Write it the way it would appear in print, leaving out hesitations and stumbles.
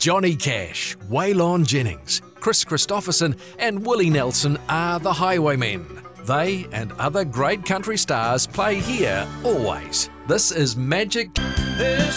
Johnny Cash, Waylon Jennings, Chris Christopherson and Willie Nelson are the Highwaymen. They and other great country stars play here always. This is Magic